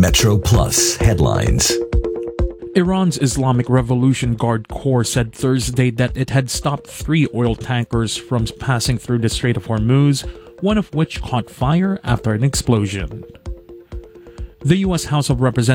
Metro Plus headlines. Iran's Islamic Revolution Guard Corps said Thursday that it had stopped 3 oil tankers from passing through the Strait of Hormuz, one of which caught fire after an explosion. The U.S. House of Representatives